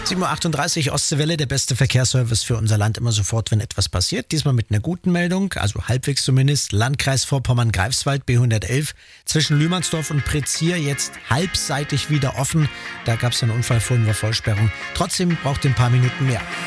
7:38 Uhr, Ostseewelle, der beste Verkehrsservice für unser Land immer sofort, wenn etwas passiert. Diesmal mit einer guten Meldung, also halbwegs zumindest. Landkreis Vorpommern-Greifswald, B111, zwischen Lühmannsdorf und Prezier jetzt halbseitig wieder offen. Da gab es einen Unfall, vorhin war Vollsperrung. Trotzdem braucht ihr ein paar Minuten mehr.